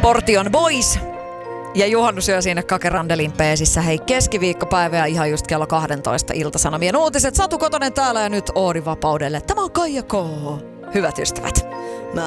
portion boys. Ja juhannus yö siinä Kake Randelin peesissä. Hei, keskiviikkopäivä ja ihan just kello 12 Ilta-Sanomien uutiset. Satu Kotonen täällä ja nyt Oodi Vapaudelle. Tämä on Kaija K. Hyvät ystävät.